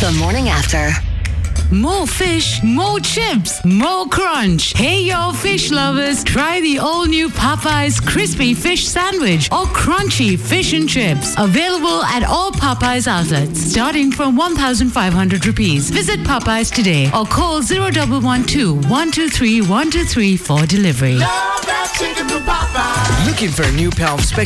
The Morning After. More fish, more chips, more crunch. Hey, yo, fish lovers, try the all-new Popeyes Crispy Fish Sandwich or Crunchy Fish and Chips. Available at all Popeyes outlets, starting from 1,500 rupees. Visit Popeyes today or call 0112-123-123 for delivery. Looking for a new pair of spec